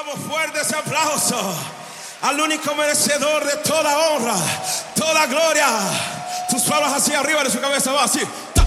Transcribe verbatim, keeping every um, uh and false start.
Damos fuerte ese aplauso al único merecedor de toda honra, toda gloria. Tus palmas hacia arriba de su cabeza, va así.